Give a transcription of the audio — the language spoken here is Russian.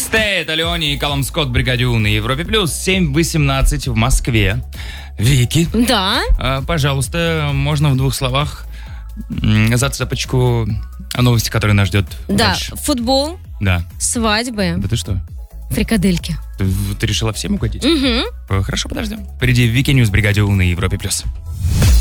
Stay, это Леони и Калум Скотт, Бригаде У на Европе+. 7:18 в Москве. Вики. Да. Пожалуйста, можно в 2 словах зацепочку о новости, которая нас ждет дальше. Футбол, Да. свадьбы, Да ты что? фрикадельки. Ты решила всем угодить? Угу. Хорошо, подождем. Впереди Вики Ньюс, Бригаде У на Европе+.